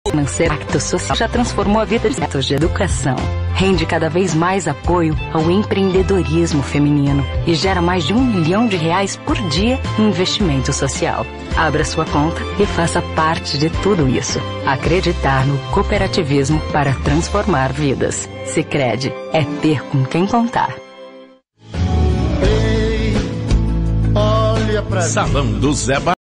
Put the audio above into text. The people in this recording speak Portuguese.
Financeiro Acto Social já transformou a vida de netos de educação. Rende cada vez mais apoio ao empreendedorismo feminino e gera mais de R$1 milhão por dia em investimento social. Abra sua conta e faça parte de tudo isso. Acreditar no cooperativismo para transformar vidas. Sicredi é ter com quem contar. Ei, olha pra Salão do Zé